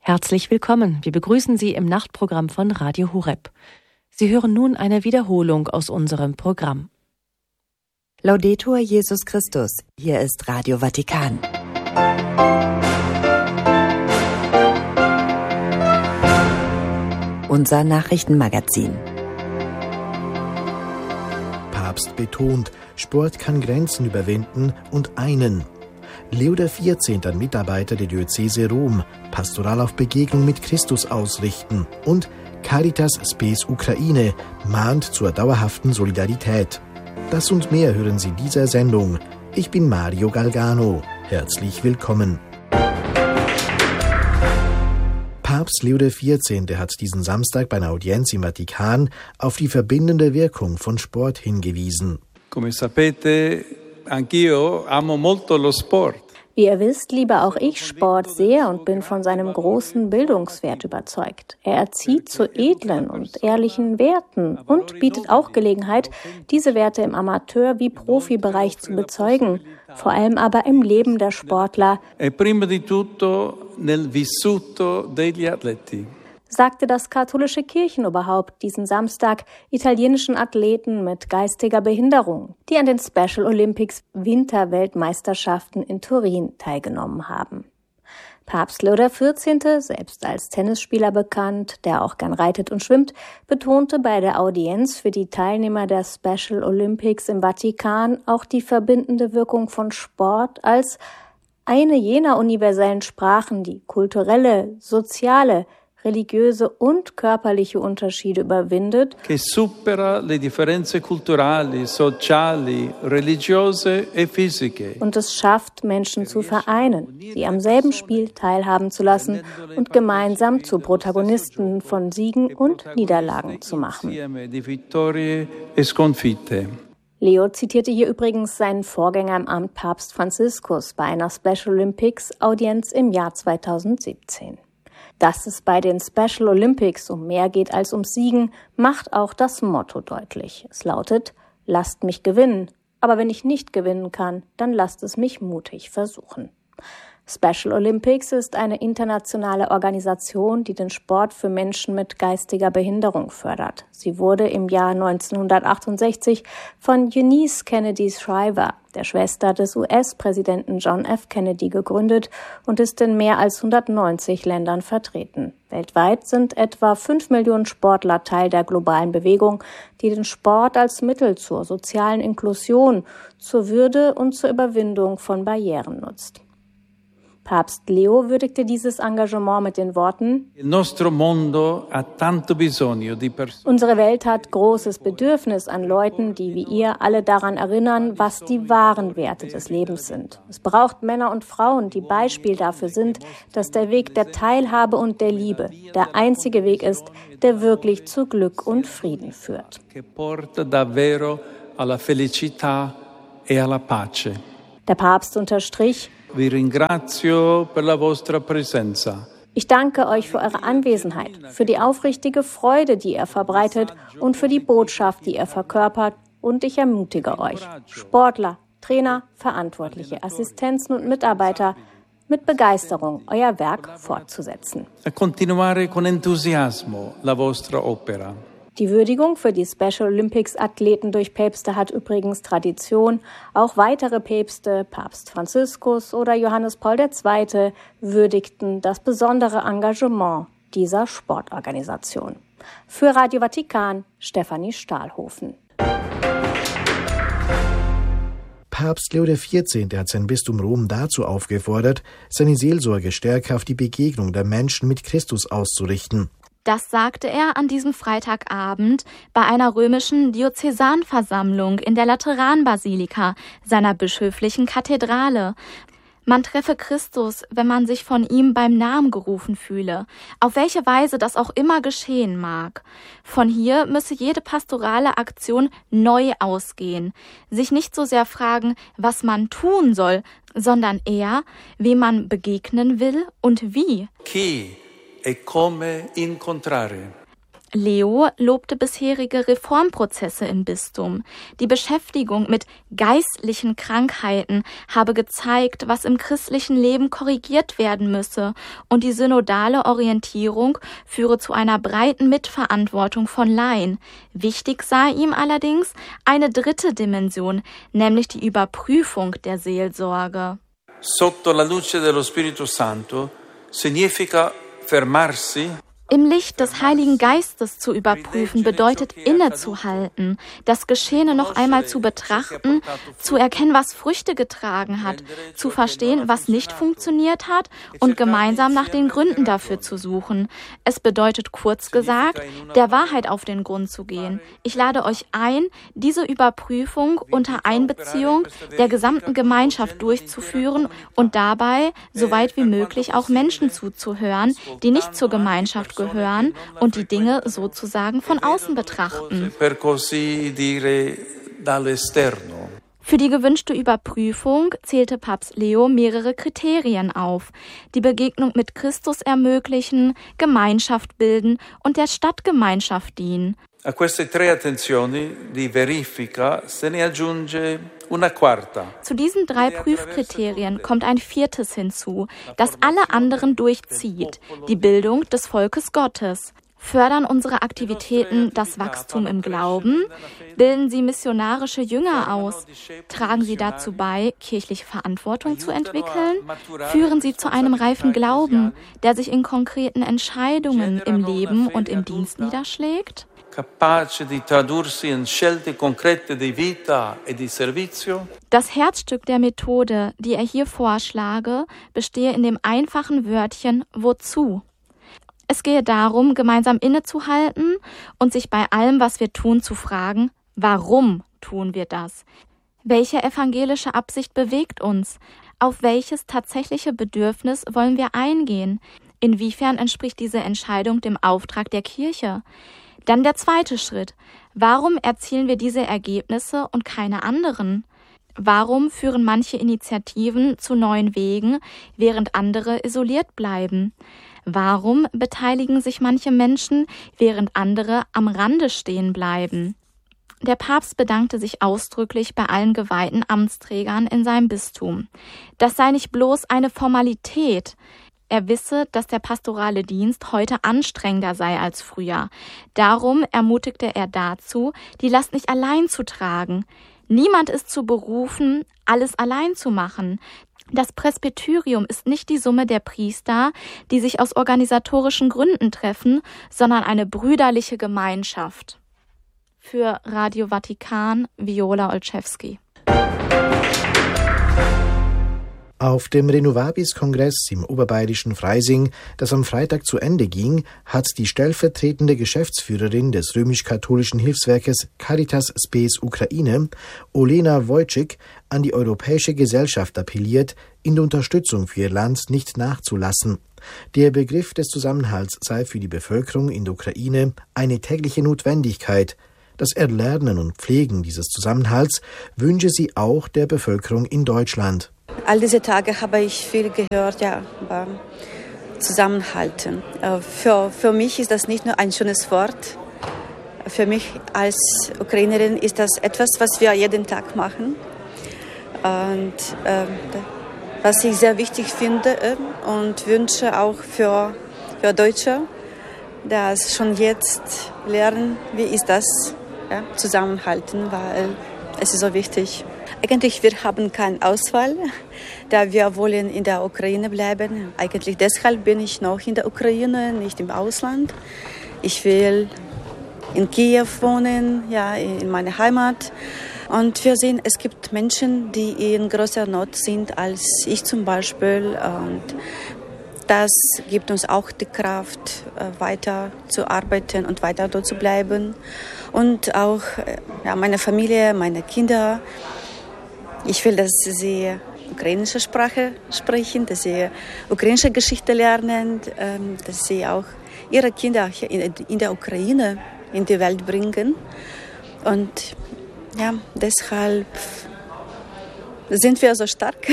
Herzlich willkommen. Wir begrüßen Sie im Nachtprogramm von Radio Horeb. Sie hören nun eine Wiederholung aus unserem Programm. Laudetur Jesus Christus. Hier ist Radio Vatikan. Unser Nachrichtenmagazin. Papst betont, Sport kann Grenzen überwinden und einen. Leo XIV., Mitarbeiter der Diözese Rom, Pastoral auf Begegnung mit Christus ausrichten und Caritas Spes Ukraine mahnt zur dauerhaften Solidarität. Das und mehr hören Sie in dieser Sendung. Ich bin Mario Galgano. Herzlich willkommen. Papst Leo XIV. Hat diesen Samstag bei einer Audienz im Vatikan auf die verbindende Wirkung von Sport hingewiesen. Come sapete, anch'io amo molto lo sport. Wie ihr wisst, liebe auch ich Sport sehr und bin von seinem großen Bildungswert überzeugt. Er erzieht zu edlen und ehrlichen Werten und bietet auch Gelegenheit, diese Werte im Amateur- wie Profibereich zu bezeugen, vor allem aber im Leben der Sportler. E prima di tutto nel vissuto degli atleti. Sagte das katholische Kirchenoberhaupt diesen Samstag italienischen Athleten mit geistiger Behinderung, die an den Special Olympics Winterweltmeisterschaften in Turin teilgenommen haben. Papst Leo XIV., selbst als Tennisspieler bekannt, der auch gern reitet und schwimmt, betonte bei der Audienz für die Teilnehmer der Special Olympics im Vatikan auch die verbindende Wirkung von Sport als eine jener universellen Sprachen, die kulturelle, soziale, religiöse und körperliche Unterschiede überwindet, che supera le differenze culturali, sociali, religiose e fisiche. Und es schafft, Menschen zu vereinen, sie am selben Spiel teilhaben zu lassen und gemeinsam zu Protagonisten von Siegen und Niederlagen zu machen. Leo zitierte hier übrigens seinen Vorgänger im Amt, Papst Franziskus, bei einer Special Olympics Audienz im Jahr 2017. Dass es bei den Special Olympics um mehr geht als ums Siegen, macht auch das Motto deutlich. Es lautet: Lasst mich gewinnen, aber wenn ich nicht gewinnen kann, dann lasst es mich mutig versuchen. Special Olympics ist eine internationale Organisation, die den Sport für Menschen mit geistiger Behinderung fördert. Sie wurde im Jahr 1968 von Eunice Kennedy Shriver, der Schwester des US-Präsidenten John F. Kennedy, gegründet und ist in mehr als 190 Ländern vertreten. Weltweit sind etwa 5 Millionen Sportler Teil der globalen Bewegung, die den Sport als Mittel zur sozialen Inklusion, zur Würde und zur Überwindung von Barrieren nutzt. Papst Leo würdigte dieses Engagement mit den Worten: Unsere Welt hat großes Bedürfnis an Leuten, die wie ihr alle daran erinnern, was die wahren Werte des Lebens sind. Es braucht Männer und Frauen, die Beispiel dafür sind, dass der Weg der Teilhabe und der Liebe der einzige Weg ist, der wirklich zu Glück und Frieden führt. Der Papst unterstrich: Vi ringrazio per la vostra presenza. Ich danke euch für eure Anwesenheit, für die aufrichtige Freude, die ihr verbreitet und für die Botschaft, die ihr verkörpert. Und ich ermutige euch, Sportler, Trainer, Verantwortliche, Assistenzen und Mitarbeiter, mit Begeisterung euer Werk fortzusetzen. A continuare con entusiasmo la vostra opera. Die Würdigung für die Special Olympics Athleten durch Päpste hat übrigens Tradition. Auch weitere Päpste, Papst Franziskus oder Johannes Paul II., würdigten das besondere Engagement dieser Sportorganisation. Für Radio Vatikan, Stefanie Stahlhofen. Papst Leo XIV. Hat sein Bistum Rom dazu aufgefordert, seine Seelsorge stärker auf die Begegnung der Menschen mit Christus auszurichten. Das sagte er an diesem Freitagabend bei einer römischen Diözesanversammlung in der Lateranbasilika, seiner bischöflichen Kathedrale. Man treffe Christus, wenn man sich von ihm beim Namen gerufen fühle, auf welche Weise das auch immer geschehen mag. Von hier müsse jede pastorale Aktion neu ausgehen, sich nicht so sehr fragen, was man tun soll, sondern eher, wem man begegnen will und wie. Chi e come incontrare. Leo lobte bisherige Reformprozesse im Bistum. Die Beschäftigung mit geistlichen Krankheiten habe gezeigt, was im christlichen Leben korrigiert werden müsse, und die synodale Orientierung führe zu einer breiten Mitverantwortung von Laien. Wichtig sei ihm allerdings eine dritte Dimension, nämlich die Überprüfung der Seelsorge. Sotto la luce dello Spirito Santo significa fermarsi. Im Licht des Heiligen Geistes zu überprüfen bedeutet innezuhalten, das Geschehene noch einmal zu betrachten, zu erkennen, was Früchte getragen hat, zu verstehen, was nicht funktioniert hat und gemeinsam nach den Gründen dafür zu suchen. Es bedeutet kurz gesagt, der Wahrheit auf den Grund zu gehen. Ich lade euch ein, diese Überprüfung unter Einbeziehung der gesamten Gemeinschaft durchzuführen und dabei, soweit wie möglich, auch Menschen zuzuhören, die nicht zur Gemeinschaft gehören und die Dinge sozusagen von außen betrachten. Für die gewünschte Überprüfung zählte Papst Leo mehrere Kriterien auf: die Begegnung mit Christus ermöglichen, Gemeinschaft bilden und der Stadtgemeinschaft dienen. A queste tre attenzioni di verifica se ne aggiunge una quarta. Zu diesen 3 Prüfkriterien kommt ein 4. hinzu, das alle anderen durchzieht: die Bildung des Volkes Gottes. Fördern unsere Aktivitäten das Wachstum im Glauben? Bilden sie missionarische Jünger aus? Tragen sie dazu bei, kirchliche Verantwortung zu entwickeln? Führen sie zu einem reifen Glauben, der sich in konkreten Entscheidungen im Leben und im Dienst niederschlägt? Capace di tradursi in scelte concrete di vita e di servizio. Das Herzstück der Methode, die er hier vorschlage, bestehe in dem einfachen Wörtchen wozu. Es gehe darum, gemeinsam innezuhalten und sich bei allem, was wir tun, zu fragen, warum tun wir das? Welche evangelische Absicht bewegt uns? Auf welches tatsächliche Bedürfnis wollen wir eingehen? Inwiefern entspricht diese Entscheidung dem Auftrag der Kirche? Dann der 2. Schritt. Warum erzielen wir diese Ergebnisse und keine anderen? Warum führen manche Initiativen zu neuen Wegen, während andere isoliert bleiben? Warum beteiligen sich manche Menschen, während andere am Rande stehen bleiben? Der Papst bedankte sich ausdrücklich bei allen geweihten Amtsträgern in seinem Bistum. Das sei nicht bloß eine Formalität. Er wisse, dass der pastorale Dienst heute anstrengender sei als früher. Darum ermutigte er dazu, die Last nicht allein zu tragen. Niemand ist zu berufen, alles allein zu machen. Das Presbyterium ist nicht die Summe der Priester, die sich aus organisatorischen Gründen treffen, sondern eine brüderliche Gemeinschaft. Für Radio Vatikan, Viola Olszewski. Auf dem Renovabis-Kongress im oberbayerischen Freising, das am Freitag zu Ende ging, hat die stellvertretende Geschäftsführerin des römisch-katholischen Hilfswerkes Caritas Spes Ukraine, Olena Wojcik, an die europäische Gesellschaft appelliert, in der Unterstützung für ihr Land nicht nachzulassen. Der Begriff des Zusammenhalts sei für die Bevölkerung in der Ukraine eine tägliche Notwendigkeit. Das Erlernen und Pflegen dieses Zusammenhalts wünsche sie auch der Bevölkerung in Deutschland. All diese Tage habe ich viel gehört, über Zusammenhalten. Für mich ist das nicht nur ein schönes Wort. Für mich als Ukrainerin ist das etwas, was wir jeden Tag machen. Und was ich sehr wichtig finde und wünsche auch für Deutsche, dass schon jetzt lernen, wie ist das, zusammenhalten, weil es ist so wichtig. Eigentlich, wir haben keine Auswahl, da wir wollen in der Ukraine bleiben. Eigentlich deshalb bin ich noch in der Ukraine, nicht im Ausland. Ich will in Kiew wohnen, in meiner Heimat. Und wir sehen, es gibt Menschen, die in größerer Not sind als ich zum Beispiel. Und das gibt uns auch die Kraft, weiter zu arbeiten und weiter dort zu bleiben. Und auch meine Familie, meine Kinder. Ich will, dass sie ukrainische Sprache sprechen, dass sie ukrainische Geschichte lernen, dass sie auch ihre Kinder hier in der Ukraine in die Welt bringen. Und deshalb sind wir so stark.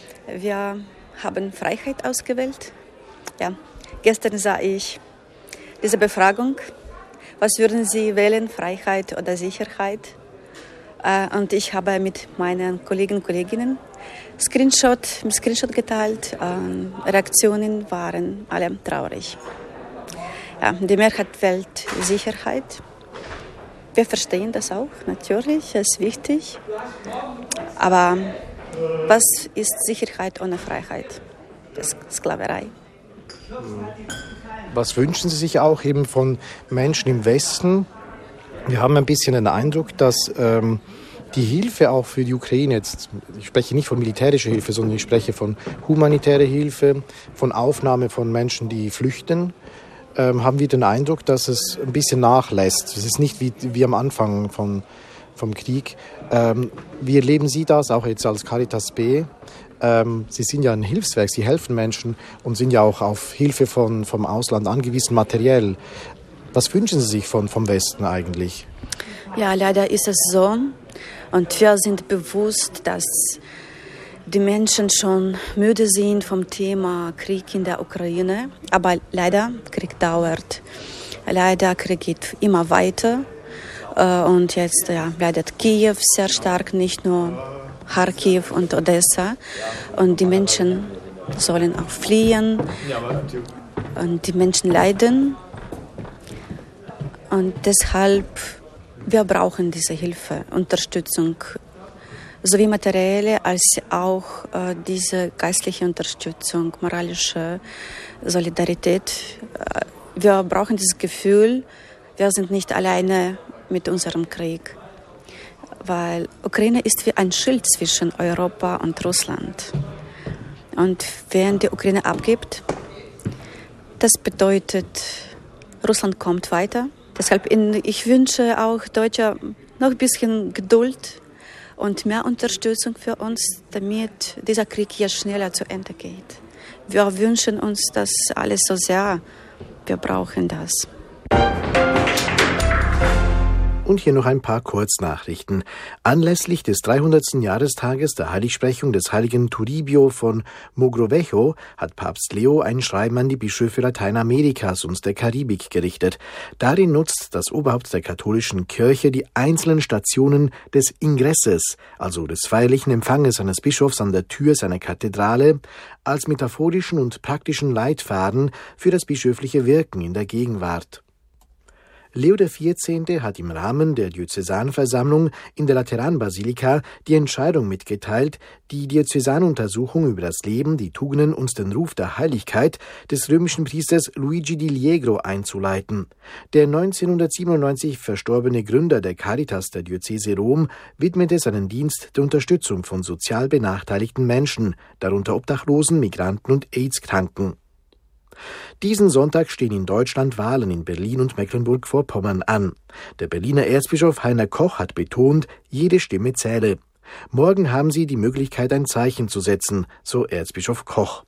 Wir haben Freiheit ausgewählt. Gestern sah ich diese Befragung, was würden Sie wählen, Freiheit oder Sicherheit? Und ich habe mit meinen Kollegen und Kolleginnen Screenshot geteilt. Reaktionen waren alle traurig. Ja, die Mehrheit wählt Sicherheit. Wir verstehen das auch, natürlich, es ist wichtig. Aber was ist Sicherheit ohne Freiheit? Das ist Sklaverei. Was wünschen Sie sich auch eben von Menschen im Westen? Wir haben ein bisschen den Eindruck, dass die Hilfe auch für die Ukraine jetzt, ich spreche nicht von militärischer Hilfe, sondern ich spreche von humanitärer Hilfe, von Aufnahme von Menschen, die flüchten, haben wir den Eindruck, dass es ein bisschen nachlässt. Es ist nicht wie am Anfang vom Krieg. Wie erleben Sie das auch jetzt als Caritas B? Sie sind ja ein Hilfswerk, Sie helfen Menschen und sind ja auch auf Hilfe vom Ausland angewiesen, materiell. Was wünschen Sie sich vom Westen eigentlich? Ja, leider ist es so. Und wir sind bewusst, dass die Menschen schon müde sind vom Thema Krieg in der Ukraine. Aber leider, Krieg dauert. Leider, Krieg geht immer weiter. Und jetzt leidet Kiew sehr stark, nicht nur Kharkiv und Odessa. Und die Menschen sollen auch fliehen. Und die Menschen leiden. Und deshalb, wir brauchen diese Hilfe, Unterstützung, sowie materielle als auch diese geistliche Unterstützung, moralische Solidarität. Wir brauchen dieses Gefühl, wir sind nicht alleine mit unserem Krieg, weil Ukraine ist wie ein Schild zwischen Europa und Russland. Und wenn die Ukraine abgibt, das bedeutet, Russland kommt weiter. Deshalb ich wünsche auch Deutschen noch ein bisschen Geduld und mehr Unterstützung für uns, damit dieser Krieg hier schneller zu Ende geht. Wir wünschen uns das alles so sehr. Wir brauchen das. Und hier noch ein paar Kurznachrichten. Anlässlich des 300. Jahrestages der Heiligsprechung des heiligen Toribio von Mogrovejo hat Papst Leo ein Schreiben an die Bischöfe Lateinamerikas und der Karibik gerichtet. Darin nutzt das Oberhaupt der katholischen Kirche die einzelnen Stationen des Ingresses, also des feierlichen Empfanges eines Bischofs an der Tür seiner Kathedrale, als metaphorischen und praktischen Leitfaden für das bischöfliche Wirken in der Gegenwart. Leo XIV. Hat im Rahmen der Diözesanversammlung in der Lateranbasilika die Entscheidung mitgeteilt, die Diözesanuntersuchung über das Leben, die Tugenden und den Ruf der Heiligkeit des römischen Priesters Luigi di Liegro einzuleiten. Der 1997 verstorbene Gründer der Caritas der Diözese Rom widmete seinen Dienst der Unterstützung von sozial benachteiligten Menschen, darunter Obdachlosen, Migranten und AIDS-Kranken. Diesen Sonntag stehen in Deutschland Wahlen in Berlin und Mecklenburg-Vorpommern an. Der Berliner Erzbischof Heiner Koch hat betont, jede Stimme zähle. Morgen haben sie die Möglichkeit, ein Zeichen zu setzen, so Erzbischof Koch.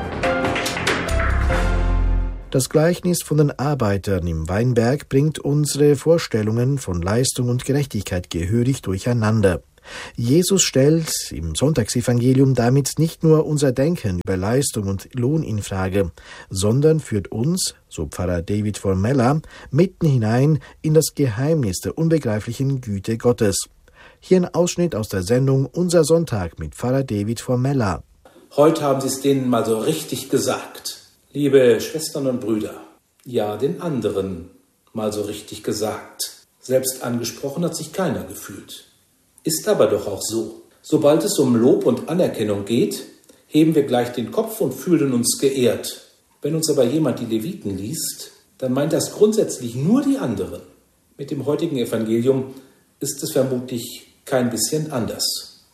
Das Gleichnis von den Arbeitern im Weinberg bringt unsere Vorstellungen von Leistung und Gerechtigkeit gehörig durcheinander. Jesus stellt im Sonntagsevangelium damit nicht nur unser Denken über Leistung und Lohn in Frage, sondern führt uns, so Pfarrer David Formella, mitten hinein in das Geheimnis der unbegreiflichen Güte Gottes. Hier ein Ausschnitt aus der Sendung Unser Sonntag mit Pfarrer David Formella. Heute haben Sie es denen mal so richtig gesagt. Liebe Schwestern und Brüder, ja, den anderen mal so richtig gesagt. Selbst angesprochen hat sich keiner gefühlt. Ist aber doch auch so. Sobald es um Lob und Anerkennung geht, heben wir gleich den Kopf und fühlen uns geehrt. Wenn uns aber jemand die Leviten liest, dann meint das grundsätzlich nur die anderen. Mit dem heutigen Evangelium ist es vermutlich kein bisschen anders.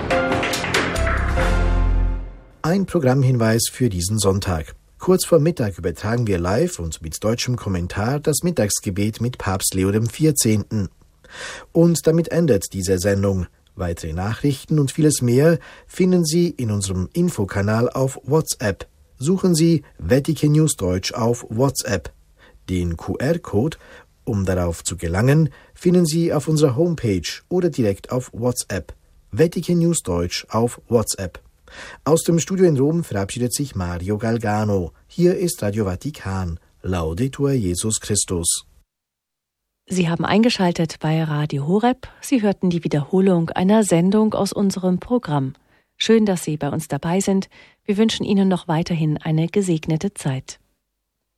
Ein Programmhinweis für diesen Sonntag. Kurz vor Mittag übertragen wir live und mit deutschem Kommentar das Mittagsgebet mit Papst Leo XIV. Und damit endet diese Sendung. Weitere Nachrichten und vieles mehr finden Sie in unserem Infokanal auf WhatsApp. Suchen Sie Vatican News Deutsch auf WhatsApp. Den QR-Code, um darauf zu gelangen, finden Sie auf unserer Homepage oder direkt auf WhatsApp. Vatican News Deutsch auf WhatsApp. Aus dem Studio in Rom verabschiedet sich Mario Galgano. Hier ist Radio Vatikan. Laudetur Jesus Christus. Sie haben eingeschaltet bei Radio Horeb. Sie hörten die Wiederholung einer Sendung aus unserem Programm. Schön, dass Sie bei uns dabei sind. Wir wünschen Ihnen noch weiterhin eine gesegnete Zeit.